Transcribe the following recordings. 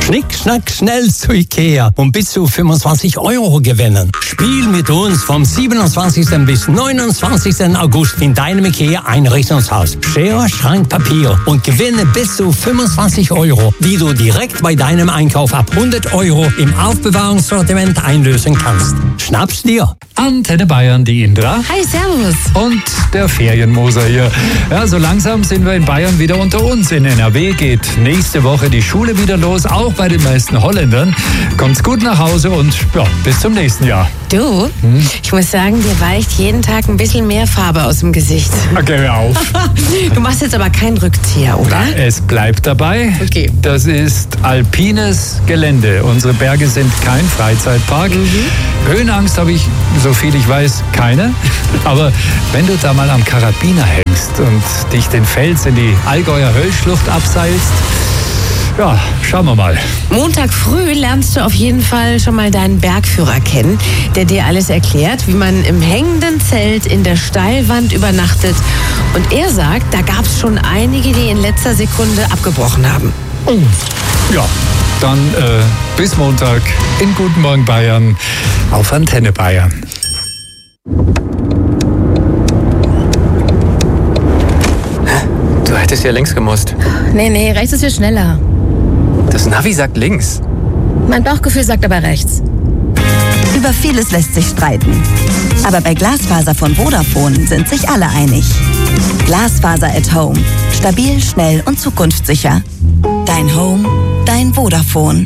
Schnick, schnack, schnell zu Ikea und bis zu 25 € gewinnen. Spiel mit uns vom 27. bis 29. August in deinem Ikea-Einrichtungshaus. Schere, Schrank, Papier und gewinne bis zu 25 €, die du direkt bei deinem Einkauf ab 100 € im Aufbewahrungssortiment einlösen kannst. Schnapp's dir. Antenne Bayern, die Indra. Hi, servus. Und der Ferienmoser hier. Ja, so langsam sind wir in Bayern wieder unter uns. In NRW geht nächste Woche die Schule wieder los, auch bei den meisten Holländern. Kommt's gut nach Hause und ja, bis zum nächsten Jahr. Du, ich muss sagen, dir weicht jeden Tag ein bisschen mehr Farbe aus dem Gesicht. Okay, hör auf. Du machst jetzt aber keinen Rückzieher, oder? Na, es bleibt dabei. Okay. Das ist alpines Gelände. Unsere Berge sind kein Freizeitpark. Höhenangst habe ich, so viel ich weiß, keine. Aber wenn du da mal am Karabiner hängst und dich den Fels in die Allgäuer Höllschlucht abseilst, ja, schauen wir mal. Montag früh lernst du auf jeden Fall schon mal deinen Bergführer kennen, der dir alles erklärt, wie man im hängenden Zelt in der Steilwand übernachtet. Und er sagt, da gab es schon einige, die in letzter Sekunde abgebrochen haben. Ja, dann bis Montag in Guten Morgen Bayern auf Antenne Bayern. Du hättest ja links gemusst. Nee, rechts ist viel schneller. Das Navi sagt links. Mein Bauchgefühl sagt aber rechts. Über vieles lässt sich streiten. Aber bei Glasfaser von Vodafone sind sich alle einig. Glasfaser at Home. Stabil, schnell und zukunftssicher. Dein Home, dein Vodafone.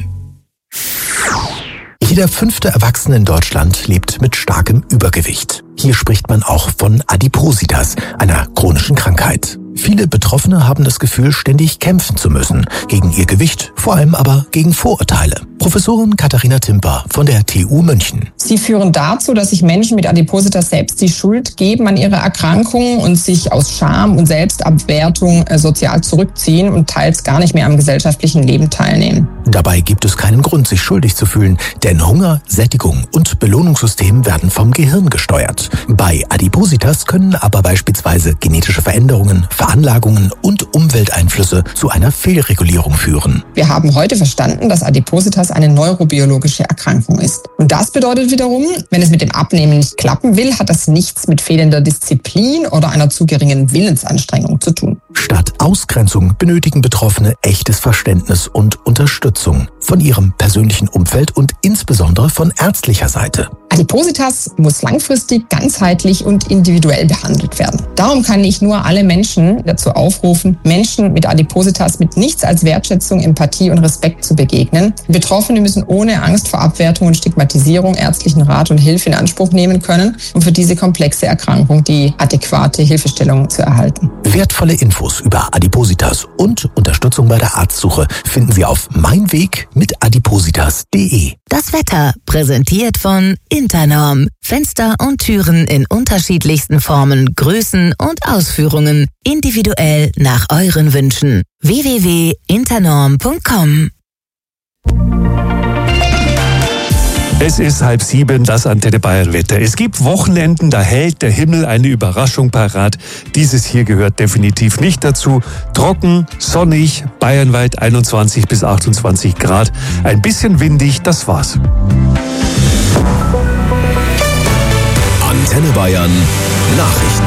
Jeder 5. Erwachsene in Deutschland lebt mit starkem Übergewicht. Hier spricht man auch von Adipositas, einer chronischen Krankheit. Viele Betroffene haben das Gefühl, ständig kämpfen zu müssen. Gegen ihr Gewicht, vor allem aber gegen Vorurteile. Professorin Katharina Timper von der TU München. Sie führen dazu, dass sich Menschen mit Adipositas selbst die Schuld geben an ihre Erkrankung und sich aus Scham und Selbstabwertung sozial zurückziehen und teils gar nicht mehr am gesellschaftlichen Leben teilnehmen. Dabei gibt es keinen Grund, sich schuldig zu fühlen, denn Hunger, Sättigung und Belohnungssystem werden vom Gehirn gesteuert. Bei Adipositas können aber beispielsweise genetische Veränderungen, Veranlagungen und Umwelteinflüsse zu einer Fehlregulierung führen. Wir haben heute verstanden, dass Adipositas eine neurobiologische Erkrankung ist. Und das bedeutet wiederum, wenn es mit dem Abnehmen nicht klappen will, hat das nichts mit fehlender Disziplin oder einer zu geringen Willensanstrengung zu tun. Statt Ausgrenzung benötigen Betroffene echtes Verständnis und Unterstützung von ihrem persönlichen Umfeld und insbesondere von ärztlicher Seite. Adipositas muss langfristig, ganzheitlich und individuell behandelt werden. Darum kann ich nur alle Menschen dazu aufrufen, Menschen mit Adipositas mit nichts als Wertschätzung, Empathie und Respekt zu begegnen. Betroffene müssen ohne Angst vor Abwertung und Stigmatisierung ärztlichen Rat und Hilfe in Anspruch nehmen können, um für diese komplexe Erkrankung die adäquate Hilfestellung zu erhalten. Wertvolle Infos über Adipositas und Unterstützung bei der Arztsuche finden Sie auf meinwegmitadipositas.de. Das Wetter präsentiert von Internorm. Fenster und Türen in unterschiedlichsten Formen, Größen und Ausführungen. Individuell nach euren Wünschen. www.internorm.com. Es ist 6:30, das Antenne Bayern Wetter. Es gibt Wochenenden, da hält der Himmel eine Überraschung parat. Dieses hier gehört definitiv nicht dazu. Trocken, sonnig, bayernweit 21 bis 28 Grad. Ein bisschen windig, das war's. Antenne Bayern Nachrichten.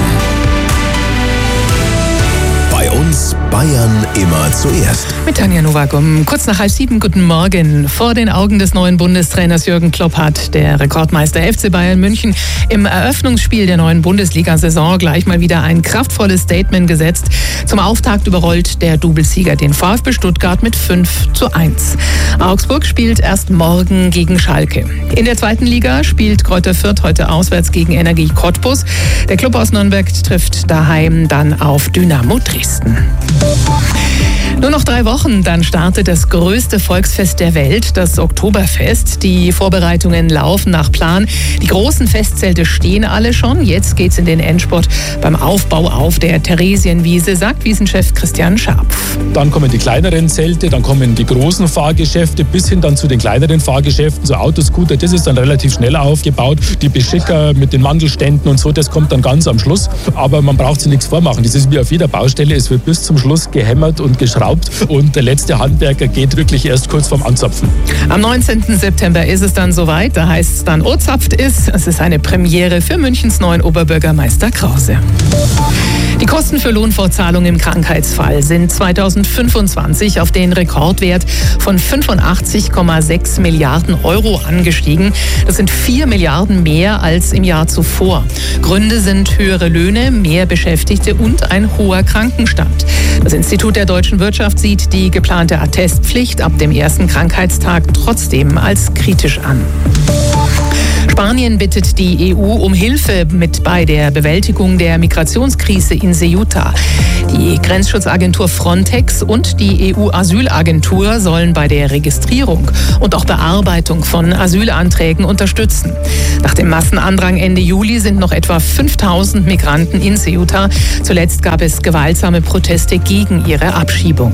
Bei uns Bayern immer zuerst. Mit Tanja Nowak um kurz nach 6:30. Guten Morgen. Vor den Augen des neuen Bundestrainers Jürgen Klopp hat der Rekordmeister FC Bayern München im Eröffnungsspiel der neuen Bundesliga-Saison gleich mal wieder ein kraftvolles Statement gesetzt. Zum Auftakt überrollt der Doublesieger den VfB Stuttgart mit 5:1. Augsburg spielt erst morgen gegen Schalke. In der zweiten Liga spielt Greuther Fürth heute auswärts gegen Energie Cottbus. Der Klub aus Nürnberg trifft daheim dann auf Dynamo Dresden. Nur noch 3 Wochen, dann startet das größte Volksfest der Welt, das Oktoberfest. Die Vorbereitungen laufen nach Plan. Die großen Festzelte stehen alle schon. Jetzt geht's in den Endspurt beim Aufbau auf der Theresienwiese, sagt Wiesenchef Christian Scharpf. Dann kommen die kleineren Zelte, dann kommen die großen Fahrgeschäfte bis hin dann zu den kleineren Fahrgeschäften, so Autoscooter, das ist dann relativ schnell aufgebaut. Die Beschicker mit den Mandelständen und so, das kommt dann ganz am Schluss. Aber man braucht sich nichts vormachen. Das ist wie auf jeder Baustelle, es wird bis zum Schluss gehämmert und geschraubt. schraubt und der letzte Handwerker geht wirklich erst kurz vorm Anzapfen. Am 19. September ist es dann soweit. Da heißt es dann Ozapft ist. Es ist eine Premiere für Münchens neuen Oberbürgermeister Krause. Die Kosten für Lohnfortzahlung im Krankheitsfall sind 2025 auf den Rekordwert von 85,6 Milliarden Euro angestiegen. Das sind 4 Milliarden mehr als im Jahr zuvor. Gründe sind höhere Löhne, mehr Beschäftigte und ein hoher Krankenstand. Das Institut der deutschen Wirtschaft sieht die geplante Attestpflicht ab dem ersten Krankheitstag trotzdem als kritisch an. Spanien bittet die EU um Hilfe bei der Bewältigung der Migrationskrise in Ceuta. Die Grenzschutzagentur Frontex und die EU-Asylagentur sollen bei der Registrierung und auch Bearbeitung von Asylanträgen unterstützen. Nach dem Massenandrang Ende Juli sind noch etwa 5.000 Migranten in Ceuta. Zuletzt gab es gewaltsame Proteste gegen ihre Abschiebung.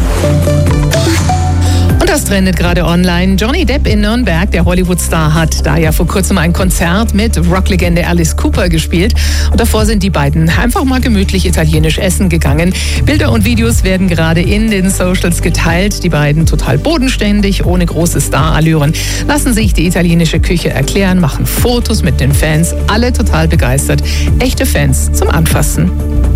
Und das trendet gerade online. Johnny Depp in Nürnberg, der Hollywood-Star, hat da ja vor kurzem ein Konzert mit Rocklegende Alice Cooper gespielt. Und davor sind die beiden einfach mal gemütlich italienisch essen gegangen. Bilder und Videos werden gerade in den Socials geteilt. Die beiden total bodenständig, ohne große Star-Allüren, lassen sich die italienische Küche erklären, machen Fotos mit den Fans. Alle total begeistert. Echte Fans zum Anfassen.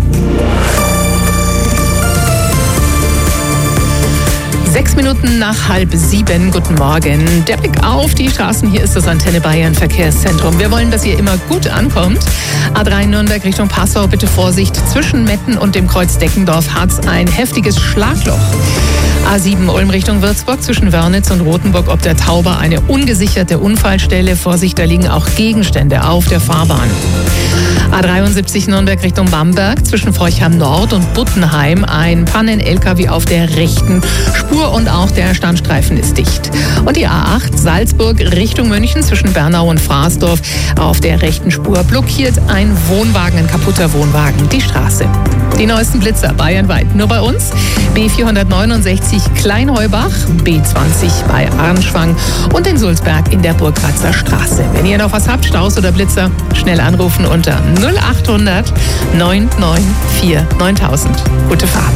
6 Minuten nach 6:30. Guten Morgen. Der Blick auf die Straßen. Hier ist das Antenne Bayern Verkehrszentrum. Wir wollen, dass ihr immer gut ankommt. A3 Nürnberg Richtung Passau. Bitte Vorsicht. Zwischen Metten und dem Kreuz Deckendorf hat es ein heftiges Schlagloch. A7 Ulm Richtung Würzburg zwischen Wörnitz und Rothenburg ob der Tauber eine ungesicherte Unfallstelle. Vorsicht, da liegen auch Gegenstände auf der Fahrbahn. A73 Nürnberg Richtung Bamberg zwischen Forchheim Nord und Buttenheim ein Pannen-LKW auf der rechten Spur und auch der Standstreifen ist dicht. Und die A8 Salzburg Richtung München zwischen Bernau und Fraßdorf auf der rechten Spur blockiert ein kaputter Wohnwagen die Straße. Die neuesten Blitzer bayernweit nur bei uns. B469 Kleinheubach, B20 bei Arnschwang und in Sulzberg in der Burgratzer Straße. Wenn ihr noch was habt, Staus oder Blitzer, schnell anrufen unter 0800 994 9000. Gute Fahrt.